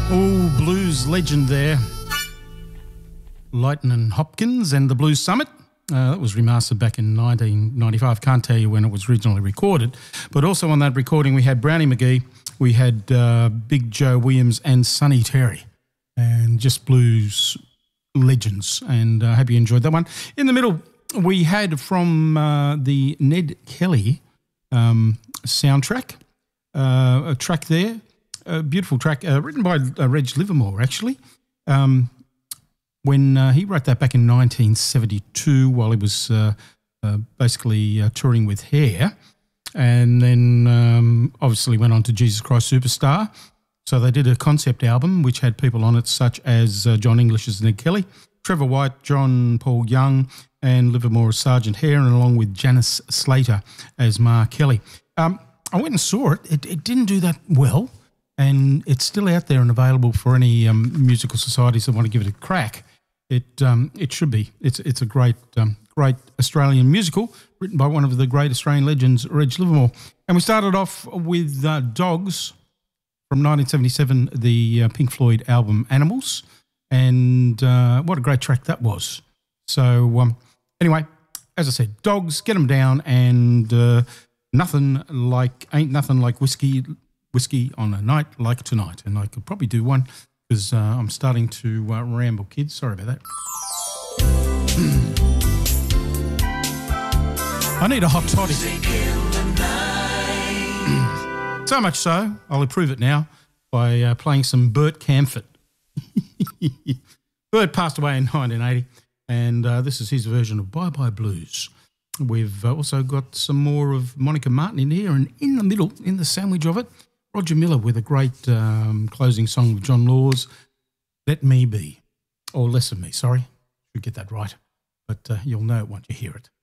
Oh, blues legend there. Lightnin' Hopkins and the Blues Summit. That was remastered back in 1995. Can't tell you when it was originally recorded. But also on that recording we had Brownie McGee, we had Big Joe Williams and Sonny Terry. And just blues legends. And I hope you enjoyed that one. In the middle we had from the Ned Kelly soundtrack, a track there. A beautiful track written by Reg Livermore, actually, when he wrote that back in 1972 while he was basically touring with Hair, and then obviously went on to Jesus Christ Superstar. So they did a concept album which had people on it such as John English as Ned Kelly, Trevor White, John Paul Young, and Livermore as Sergeant Hare, and along with Janice Slater as Ma Kelly. I went and saw it. It didn't do that well. And it's still out there and available for any musical societies that want to give it a crack. It should be. It's a great Australian musical written by one of the great Australian legends, Reg Livermore. And we started off with Dogs from 1977, the Pink Floyd album Animals. And what a great track that was. So anyway, as I said, Dogs, get them down, and ain't nothing like whiskey on a night like tonight. And I could probably do one because I'm starting to ramble, kids. Sorry about that. I need a hot toddy. So much so, I'll improve it now by playing some Bert Camford. Bert passed away in 1980, and this is his version of Bye Bye Blues. We've also got some more of Monica Martin in here, and in the middle, in the sandwich of it, Roger Miller with a great closing song with John Laws, Let Me Be, or Less of Me, sorry. Should get that right, but you'll know it once you hear it.